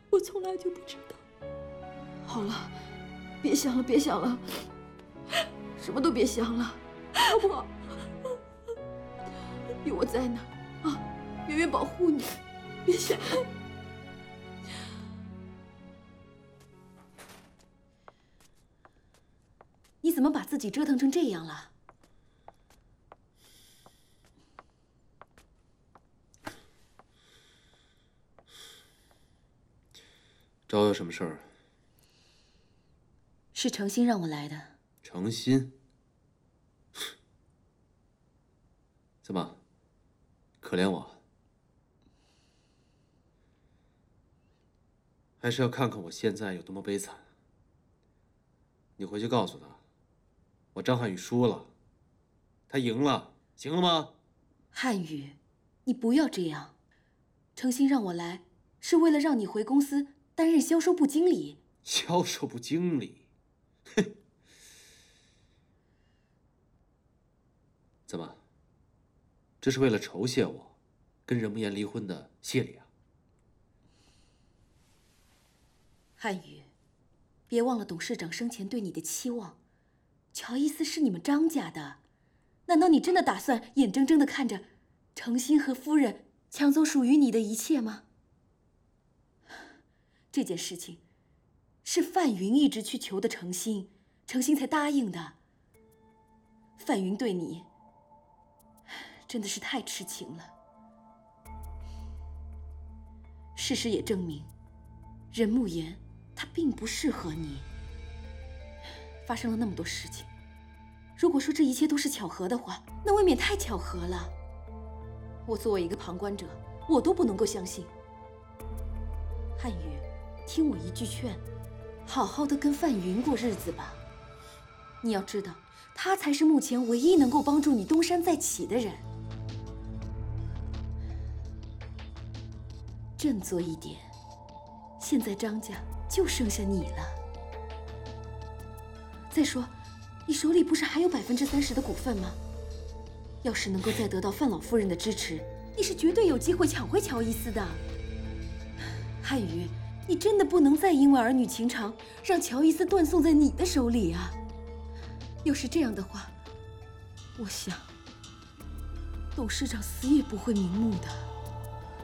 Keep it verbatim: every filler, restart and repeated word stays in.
我从来就不知道。好了，别想了，别想了，什么都别想了，好不好？有我在呢，啊，圆圆保护你，别想了。 你怎么把自己折腾成这样了？ 找我有什么事儿？ 是程心让我来的。 程心？怎么？可怜我？还是要看看我现在有多么悲惨？你回去告诉他，我张瀚宇输了，他赢了，行了吗？ 瀚宇，你不要这样。程心让我来，是为了让你回公司担任销售部经理。 销售部经理？哼！怎么？这是为了酬谢我跟任慕言离婚的谢礼啊？ 瀚宇，别忘了董事长生前对你的期望。乔伊斯是你们张家的，难道你真的打算眼睁睁地看着程心和夫人抢走属于你的一切吗？这件事情是范云一直去求的程心，程心才答应的。范云对你真的是太痴情了。事实也证明，任慕言他并不适合你。发生了那么多事情，如果说这一切都是巧合的话，那未免太巧合了。我作为一个旁观者，我都不能够相信。瀚宇，听我一句劝，好好的跟范云过日子吧。你要知道，他才是目前唯一能够帮助你东山再起的人。振作一点，现在张家就剩下你了。再说，你手里不是还有百分之三十的股份吗？要是能够再得到范老夫人的支持，你是绝对有机会抢回乔伊斯的。瀚宇，你真的不能再因为儿女情长，让乔伊斯断送在你的手里啊！要是这样的话，我想董事长死也不会瞑目的。